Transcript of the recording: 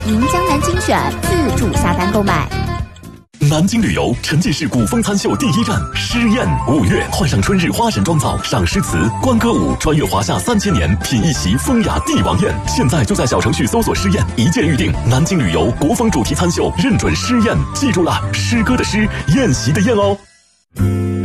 银江南精选自助下单购买。 南京旅游沉浸式古风餐秀第一站诗宴，5月换上春日花神妆造，赏诗词，观歌舞，穿越华夏3000年，品一席风雅帝王宴。现在就在小程序搜索诗宴，一键预定。南京旅游国风主题餐秀，认准诗宴，记住了，诗歌的诗，宴席的宴哦。